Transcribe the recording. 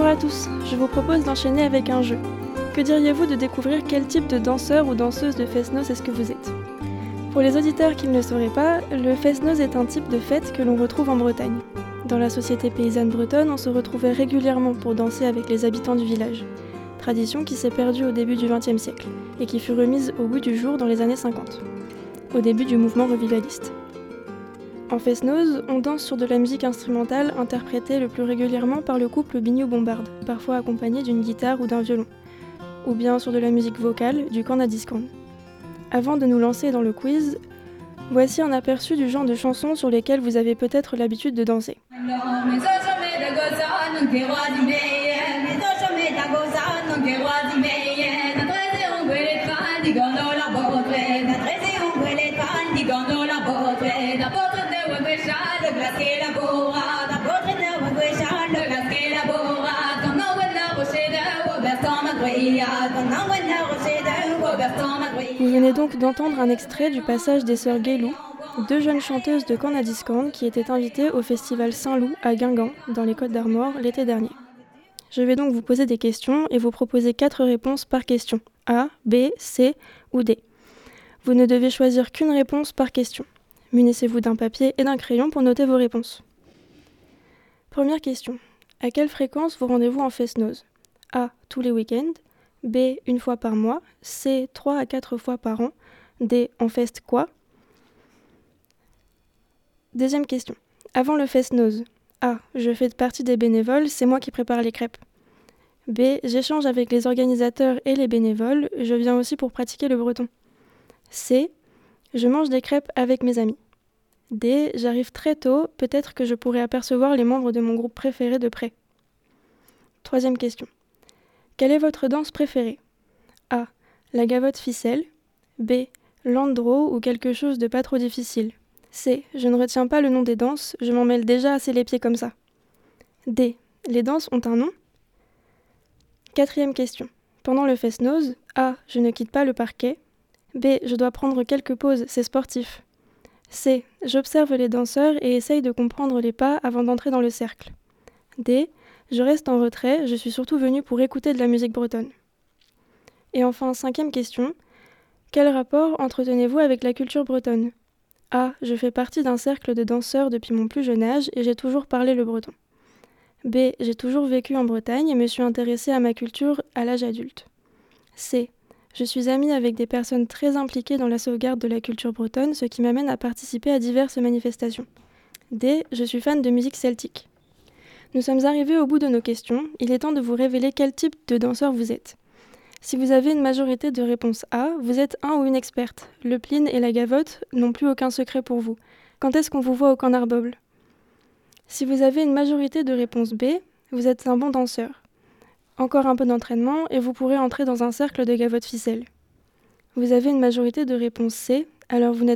Bonjour à tous, je vous propose d'enchaîner avec un jeu. Que diriez-vous de découvrir quel type de danseur ou danseuse de fest-noz est-ce que vous êtes ? Pour les auditeurs qui ne le sauraient pas, le fest-noz est un type de fête que l'on retrouve en Bretagne. Dans la société paysanne bretonne, on se retrouvait régulièrement pour danser avec les habitants du village. Tradition qui s'est perdue au début du XXe siècle et qui fut remise au goût du jour dans les années 50, au début du mouvement revivaliste. En fest-noz, on danse sur de la musique instrumentale interprétée le plus régulièrement par le couple Biniou-Bombarde, parfois accompagné d'une guitare ou d'un violon, ou bien sur de la musique vocale, du cornadiscorn. Avant de nous lancer dans le quiz, voici un aperçu du genre de chansons sur lesquelles vous avez peut-être l'habitude de danser. Vous venez donc d'entendre un extrait du passage des sœurs Guélou, deux jeunes chanteuses de cornadiscorn qui étaient invitées au festival Saint-Loup à Guingamp, dans les Côtes-d'Armor, l'été dernier. Je vais donc vous poser des questions et vous proposer 4 réponses par question, A, B, C ou D. Vous ne devez choisir qu'une réponse par question. Munissez-vous d'un papier et d'un crayon pour noter vos réponses. Première question. À quelle fréquence vous rendez-vous en fest-noz ? A, tous les week-ends. B, une fois par mois. C, 3 à 4 fois par an. D, en fest quoi ? Deuxième question. Avant le fest-noz. A, je fais partie des bénévoles, c'est moi qui prépare les crêpes. B, j'échange avec les organisateurs et les bénévoles, je viens aussi pour pratiquer le breton. C, je mange des crêpes avec mes amis. D, j'arrive très tôt, peut-être que je pourrais apercevoir les membres de mon groupe préféré de près. Troisième question. Quelle est votre danse préférée ? A, la gavotte ficelle. B, l'andro ou quelque chose de pas trop difficile. C, je ne retiens pas le nom des danses, je m'en mêle déjà assez les pieds comme ça. D, les danses ont un nom ? Quatrième question. Pendant le fest-noz, A, je ne quitte pas le parquet. B, je dois prendre quelques pauses, c'est sportif. C, j'observe les danseurs et essaye de comprendre les pas avant d'entrer dans le cercle. D, je reste en retrait, je suis surtout venue pour écouter de la musique bretonne. Et enfin, 5e question. Quel rapport entretenez-vous avec la culture bretonne ? A, je fais partie d'un cercle de danseurs depuis mon plus jeune âge et j'ai toujours parlé le breton. B, j'ai toujours vécu en Bretagne et me suis intéressée à ma culture à l'âge adulte. C, je suis amie avec des personnes très impliquées dans la sauvegarde de la culture bretonne, ce qui m'amène à participer à diverses manifestations. D, je suis fan de musique celtique. Nous sommes arrivés au bout de nos questions, il est temps de vous révéler quel type de danseur vous êtes. Si vous avez une majorité de réponses A, vous êtes un ou une experte. Le plin et la gavotte n'ont plus aucun secret pour vous. Quand est-ce qu'on vous voit au Canard Bowl ? Si vous avez une majorité de réponses B, vous êtes un bon danseur. Encore un peu d'entraînement et vous pourrez entrer dans un cercle de gavotte ficelle. Vous avez une majorité de réponses C, alors vous n'êtes